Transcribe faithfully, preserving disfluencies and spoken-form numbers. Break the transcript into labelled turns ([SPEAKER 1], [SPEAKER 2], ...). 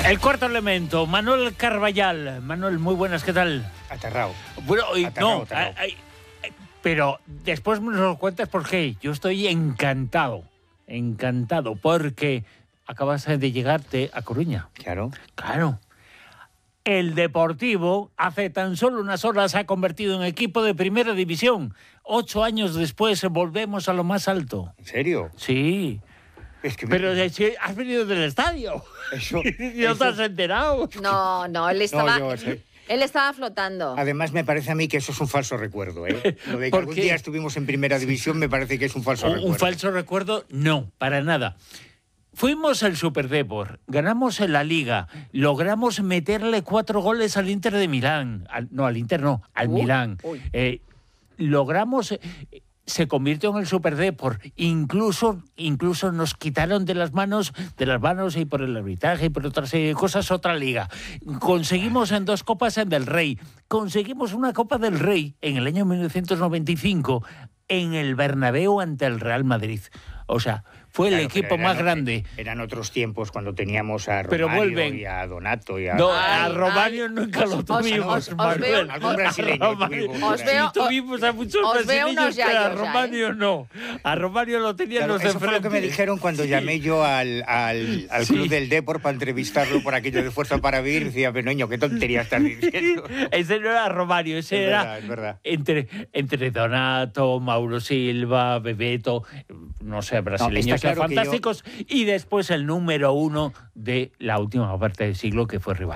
[SPEAKER 1] El cuarto elemento, Manuel Carballal. Manuel, muy buenas, ¿qué tal?
[SPEAKER 2] Aterrado.
[SPEAKER 1] Bueno, y,
[SPEAKER 2] Aterrado,
[SPEAKER 1] no,
[SPEAKER 2] aterrado.
[SPEAKER 1] ay, ay, pero después me lo cuentas por qué. Yo estoy encantado, encantado, porque acabas de llegarte a Coruña.
[SPEAKER 2] Claro.
[SPEAKER 1] Claro. El Deportivo, hace tan solo unas horas, se ha convertido en equipo de primera división. Ocho años después volvemos a lo más alto.
[SPEAKER 2] ¿En serio?
[SPEAKER 1] Sí.
[SPEAKER 2] Es que
[SPEAKER 1] Pero si has venido del estadio.
[SPEAKER 2] Eso,
[SPEAKER 1] ¿No
[SPEAKER 2] eso-
[SPEAKER 1] te has enterado?
[SPEAKER 3] No, no, él estaba,
[SPEAKER 2] yo sé.
[SPEAKER 3] él estaba flotando.
[SPEAKER 2] Además, me parece a mí que eso es un falso recuerdo, ¿eh? Lo de que
[SPEAKER 1] ¿Por
[SPEAKER 2] algún
[SPEAKER 1] qué?
[SPEAKER 2] día estuvimos en primera división me parece que es un falso
[SPEAKER 1] Un,
[SPEAKER 2] recuerdo.
[SPEAKER 1] un falso recuerdo, no, para nada. Fuimos al Superdepor, ganamos en la Liga, logramos meterle cuatro goles al Inter de Milán. Al- no, al Inter no, al
[SPEAKER 3] Uy,
[SPEAKER 1] Milán.
[SPEAKER 3] uy.
[SPEAKER 1] Eh, logramos... eh, se convirtió en el Superdepor. Incluso, incluso nos quitaron de las manos, de las manos y por el arbitraje y por otras serie de cosas, otra liga. Conseguimos en dos copas en del Rey. Conseguimos una Copa del Rey en el año mil novecientos noventa y cinco en el Bernabéu ante el Real Madrid. O sea, fue el
[SPEAKER 2] Claro,
[SPEAKER 1] equipo
[SPEAKER 2] pero eran
[SPEAKER 1] más
[SPEAKER 2] o-
[SPEAKER 1] grande.
[SPEAKER 2] Eran otros tiempos cuando teníamos a
[SPEAKER 1] Pero
[SPEAKER 2] Romario
[SPEAKER 1] vuelven.
[SPEAKER 2] y a Donato y a...
[SPEAKER 1] No,
[SPEAKER 3] Ay,
[SPEAKER 1] a Romario
[SPEAKER 3] ay,
[SPEAKER 1] nunca
[SPEAKER 3] os-
[SPEAKER 1] lo
[SPEAKER 3] os-
[SPEAKER 1] tuvimos,
[SPEAKER 3] os- os
[SPEAKER 1] Manuel.
[SPEAKER 3] veo-
[SPEAKER 2] Algún brasileño
[SPEAKER 1] A Romario-
[SPEAKER 2] tuvimos por
[SPEAKER 3] Os
[SPEAKER 2] ahí.
[SPEAKER 3] veo-
[SPEAKER 1] Sí, tuvimos a muchos
[SPEAKER 3] os veo
[SPEAKER 1] brasileños,
[SPEAKER 3] unos
[SPEAKER 1] pero a
[SPEAKER 3] yayos ahí.
[SPEAKER 1] Romario no. A Romario lo tenían
[SPEAKER 2] Claro,
[SPEAKER 1] los de
[SPEAKER 2] eso fue lo que me
[SPEAKER 1] frente.
[SPEAKER 2] dijeron cuando llamé yo al, al, al
[SPEAKER 1] Sí.
[SPEAKER 2] Club del Depor para entrevistarlo por aquello de Fuerza para Vivir. Decía, pero niño, qué tontería estás diciendo.
[SPEAKER 1] Ese no era Romario, ese
[SPEAKER 2] Es
[SPEAKER 1] era
[SPEAKER 2] verdad, es verdad.
[SPEAKER 1] Entre, entre Donato, Mauro Silva, Bebeto, no sé, brasileños
[SPEAKER 2] está claro que yo-
[SPEAKER 1] fantásticos, y después el número uno de la última parte del siglo, que fue Rivaldo.